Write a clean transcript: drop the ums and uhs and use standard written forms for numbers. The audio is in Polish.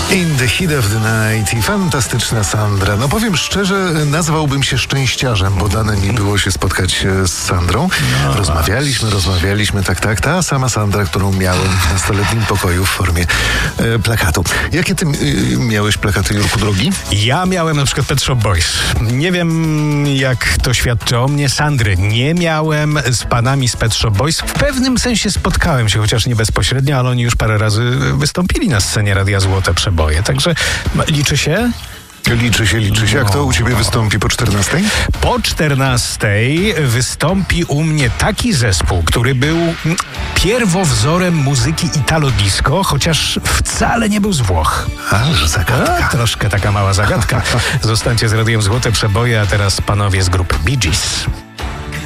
In the Heat of the Night i fantastyczna Sandra. No powiem szczerze, nazwałbym się szczęściarzem, bo dane mi było się spotkać z Sandrą. Rozmawialiśmy, tak. Ta sama Sandra, którą miałem w nastoletnim pokoju w formie plakatu. Jakie ty miałeś plakaty, Jurku drogi? Ja miałem na przykład Pet Shop Boys. Nie wiem, jak to świadczy o mnie. Sandry nie miałem. Z panami z Pet Shop Boys w pewnym sensie spotkałem się, chociaż nie bezpośrednio, ale oni już parę razy wystąpili na scenie Radia Złote Przeboje. Także liczy się? Liczy się. A kto u ciebie wystąpi po 14? Po 14 wystąpi u mnie taki zespół, który był pierwowzorem muzyki italo-disco, chociaż wcale nie był z Włoch. Aż zagadka. Troszkę taka mała zagadka. Zostańcie z Radiem Złote Przeboje, a teraz panowie z grupy Bee Gees.